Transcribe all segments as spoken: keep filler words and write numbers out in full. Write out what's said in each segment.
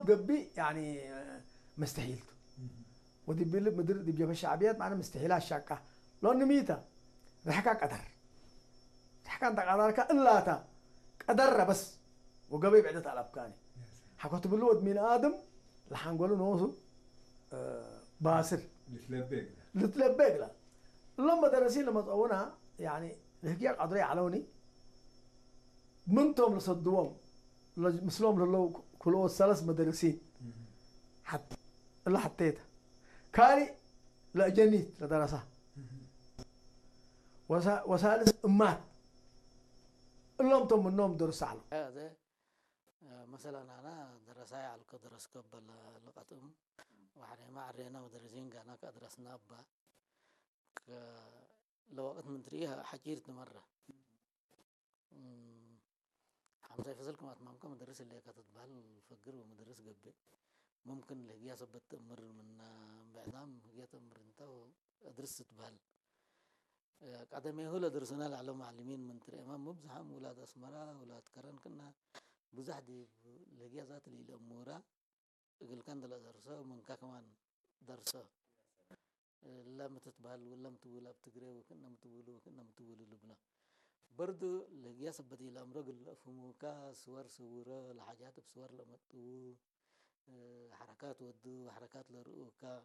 قبي يعني مستحيل ودي بيل مدير دي بيجيب الشعبيات معنا مستحيل الشاكة لو نميتا رحكا قدر رحكا انت قدر إلا تا قدر بس وقبي بعدت على أبكاني حكوت بلود من آدم لحن قولوا نوصل آه باسل لتلبق لتلبق لا لما درسين لما تقولنا يعني الحقيقة قدري علوني منتم لصدوهم مسلوم لله كلوا ثلاث مدرسين حتى اللي حطيتها كاري لا جنيت لدرسها وسا وسالس أمات اللهم تم النوم درس على هذا مثلا أنا درساي على كدرس قبل لقطهم وحنا ما عرينا مدرسين كنا كدرسنا با ك لو وقت من تريها حكيت مرة حمزة فزلكم أتمامكم مدرس اللي كتب بالفجر ومدرس قبل ممكن اللي هي سبت تمر من بعدام هي تمر انت ودرست بال قدمي هو درسنا على معلمين من تري امام مبزحم ولاد اسمراء ولاد كرن كنا بزح دي لقيا ذات لي الاموره قال كان دل درسه ومن كمان درسه لم تتبال ولا متولا بتقري وكنا متولو وكنا متولو لبنا برضو لقيا سبتي الامر قال افهموا كا صور صوره الحاجات بصور لما تو حركات ودو وحركات لرؤوكا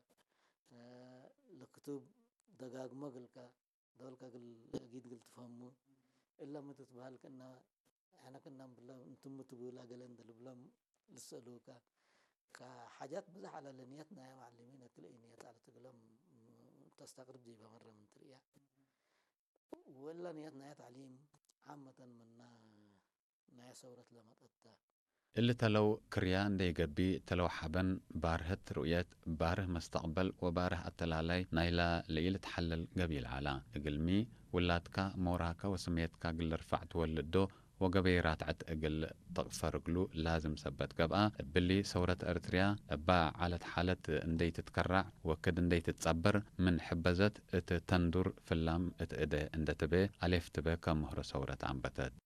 لكتب دقاق مقلكا دول كاقل أكيد قلت فهمو إلا ما تتبهال كنا إحنا كنا بلا أنتم تقولوا قلنا دل لسه لوكا كحاجات بزح على نيتنا يا معلمين تلاقي نيات على تقولهم تستغرب جيبها مرة من تريا ولا نيتنا يا تعليم عامة منا نيا ثورة لما تأتى اللي تلو كريان دي قبي تلو حبن بارهت رؤية باره مستقبل وباره التلالي نايلا ليلة حلل قبيل على قلمي ولاتكا موراكا وسميتكا قل رفعت ولدو وقبي راتعت اقل تغفر قلو لازم سبت قبقى باللي ثورة ارتريا با على حالة اندي تتكرع وكد اندي تتصبر من حبزت ات تندر في اللام ات اده اند تبي الف تبي كمهر ثورة عنبتت